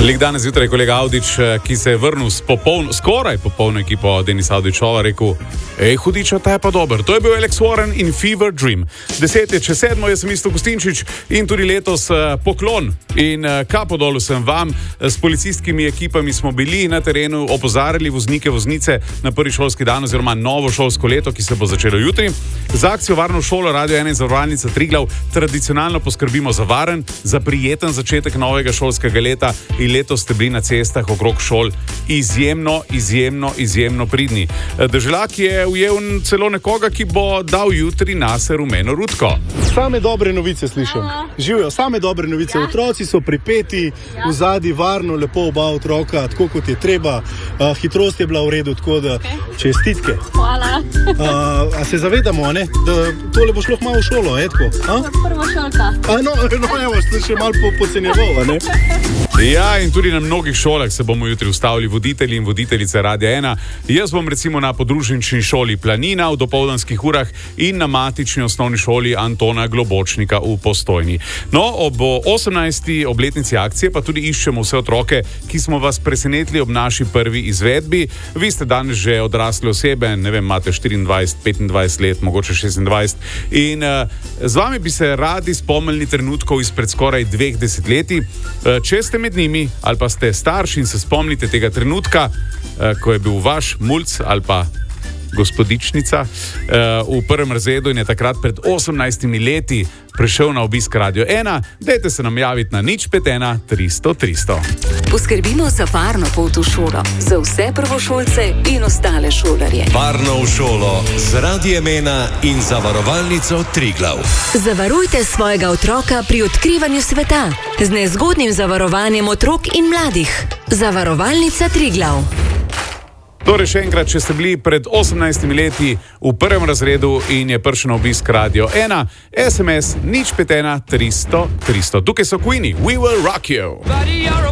Lik danes zjutraj kolega Avdić, ki se je vrnil s skoraj popolno ekipo Denisa Avdićova, rekel: "Ej, hudiča, ta je pa dober." To je bil Alex Warren in Fever Dream. 10 je čez 7, jaz sem Isto Gustinčič in tudi letos poklon in kapo dol sem vam. S policijskimi ekipami smo bili na terenu, opozarjali voznike, voznice na prvi šolski dan oziroma novo šolsko leto, ki se bo začelo jutri. Za akcijo Varno v šolo Radio 1 in Zavarovalnica Triglav tradicionalno poskrbimo za varen, za prijeten začetek novega šolskega leta in letos ste bili na cestah okrog šol izjemno pridni. Deželak je ujel celo nekoga, ki bo dal jutri nase rumeno rutko. Same dobre novice slišim. Živijo, same dobre novice. Otroci so pripeti, v zadnji varno, lepo oba otroka, tako kot je treba. Hitrost je bila v redu, tako da čestitke. Hvala. A se zavedamo, ne? Da tole bo šlo malo v šolo, tako? Prva šolka. No, evo, ste še malo pocenjeval, ne? Ja, in tudi na mnogih šolah se bomo jutri ustavili voditelji in voditeljice Radia 1. Jaz bom recimo na podružnični šoli Planina v dopoldanskih urah in na matični osnovni šoli Antona Globočnika v Postojni. No, ob 18. obletnici akcije pa tudi iščemo vse otroke, ki smo vas presenetili ob naši prvi izvedbi. Vi ste danes že odrasle osebe, ne vem, imate 24, 25 let, mogoče 26. In z vami bi se radi spomnili trenutkov izpred skoraj 2 desetletij. Če ste med njimi ali pa ste starši in se spomnite tega trenutka, ko je bil vaš mulc ali pa gospodičnica v prvem razredu in je takrat pred 18 leti prišel na obisk Radio 1, dajte se nam javiti na 051 300 300. Poskrbimo za varno pot v šolo, za vse prvošolce in ostale šolarje. Varno v šolo z Radiem 1 in Zavarovalnico Triglav. Zavarujte svojega otroka pri odkrivanju sveta z nezgodnim zavarovanjem otrok in mladih. Zavarovalnica Triglav. Torej še enkrat, če ste bili pred 18 leti v prvem razredu in je prišel na obisk Radio 1, SMS 051 300 300. Tukaj so Queenie, We Will Rock You.